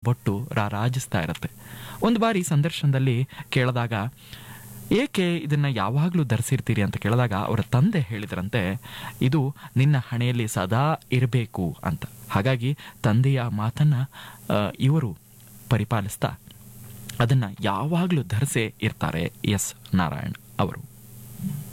ಬೊಟ್ಟು ರಾರಾಜಿಸ್ತಾ ಇರುತ್ತೆ. ಒಂದು ಬಾರಿ ಸಂದರ್ಶನದಲ್ಲಿ ಕೇಳಿದಾಗ, ಏಕೆ ಇದನ್ನ ಯಾವಾಗಲೂ ಧರಿಸಿರ್ತೀರಿ ಅಂತ ಕೇಳಿದಾಗ ಅವರ ತಂದೆ ಹೇಳಿದ್ರಂತೆ, ಇದು ನಿನ್ನ ಹಣೆಯಲ್ಲಿ ಸದಾ ಇರಬೇಕು ಅಂತ. ಹಾಗಾಗಿ ತಂದೆಯ ಮಾತನ್ನ ಇವರು ಪರಿಪಾಲಿಸ್ತಾ ಅದನ್ನ ಯಾವಾಗಲೂ ಧರಿಸೇ ಇರ್ತಾರೆ ಎಸ್ ನಾರಾಯಣ್ ಅವರು.